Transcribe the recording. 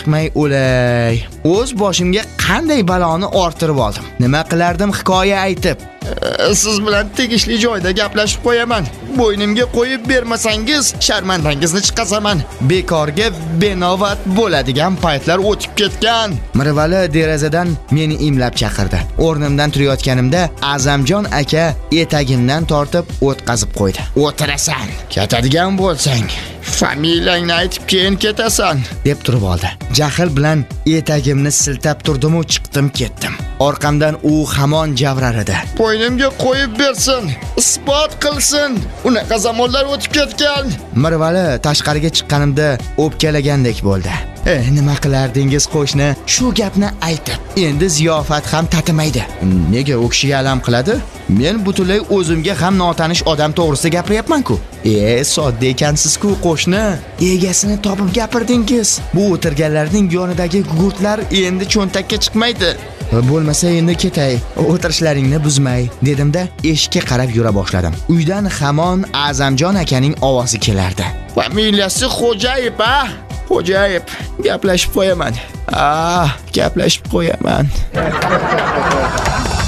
chiqmay o'lay. O'z boshimga qanday baloni orttirib oldim. Nima qilardim hikoya aytib. Siz bilan tegishli joyda gaplashib qo'yaman. Bo'ynimga qo'yib bermasangiz, sharmandangizni chiqazaman. Bekorga benovat bo'ladigan paytlar o'tib ketgan. Mirvali derazadan meni imlab chaqirdi. O'rnimdan turayotganimda Azamjon aka etagimdan tortib o'tkazib qo'ydi. O'tirasan, ketadigan bo'lsang, familiyangni aytib keyin ketasan, deb turib oldi. Jahl bilan etagimni siltab turdim-u chiqdim ketdim. Orqamdan u hamon javrar edi. Bo'ynimga qo'yib bersin, isbot qilsin. Unaqa zamonlar o'tib ketgan. Mirvali tashqariga chiqqanimda o'pkalagandek bo'ldi. Nima qilardingiz qo'shni? Shu gapni aytib, endi ziyofat ham tatimaydi. Nega u kishiga alam qiladi? Men butunlay o'zimga ham notanish odam to'g'risida gapiryapman-ku. Sodda ekansiz-ku qo'shni. Egasini topib gapirdingiz. Bu o'tirganlarning yonidagi gugurtlar endi cho'ntakka chiqmaydi. Bo'lmasa endi ketay, o'tirishlaringni buzmay, dedimda eshikka qarab yura boshladim. Uydan hamon Azamjon akaning ovozi kelardi. Familiyasi Xo'jayev, Xo'jayev, gaplashib qo'yaman. Gaplashib qo'yaman.